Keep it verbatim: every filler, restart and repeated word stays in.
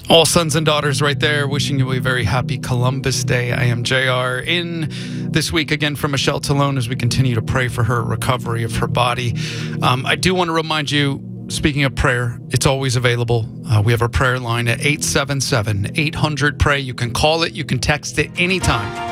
All sons and daughters right there, wishing you a very happy Columbus Day. I am J R in this week again for Michelle Talone as we continue to pray for her recovery of her body. Um, I do want to remind you, speaking of prayer, it's always available. Uh, we have our prayer line at eight seven seven, eight hundred, pray. You can call it, you can text it anytime.